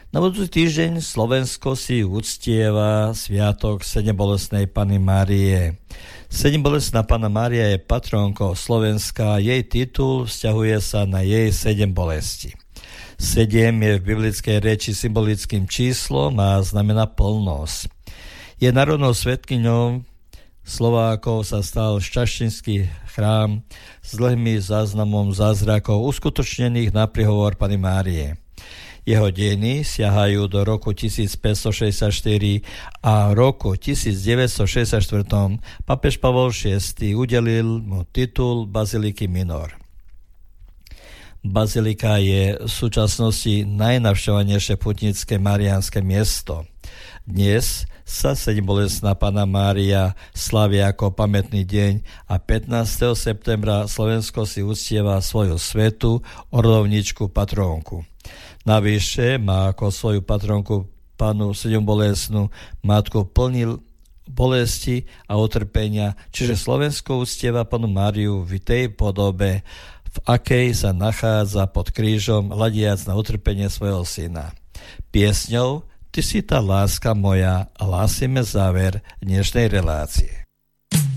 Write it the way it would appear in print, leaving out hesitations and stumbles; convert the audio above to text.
Na budúci týždeň Slovensko si uctieva sviatok Sedembolestnej Panny Márie. Sedembolestná Panna Mária je patrónkou Slovenska, jej titul vzťahuje sa na jej 7 bolesti. 7 je v biblickej reči symbolickým číslom a znamená plnosť. Je národnou svätkyňou Slovákov, sa stal šťaštinský chrám s dlhým záznamom zázrakov uskutočnených na príhovor Panny Márie. Jeho dejiny siahajú do roku 1564 a roku 1964 pápež Pavol VI udelil mu titul baziliky minor. Bazilika je v súčasnosti najnavštevovanejšie putnické mariánske miesto. Dnes sa Sedembolestná Panna Mária slaví ako pamätný deň a 15. septembra Slovensko si uctieva svoju svätú orlovničku patrónku. Navyše má ako svoju patrónku Pannu Sedembolestnú matku plný bolesti a utrpenia, čiže Slovensko uctieva Pannu Máriu v tej podobe, v akej sa nachádza pod krížom, hľadiac na utrpenie svojho syna. Piesňou Ty si tá láska moja hlásime záver dnešnej relácie.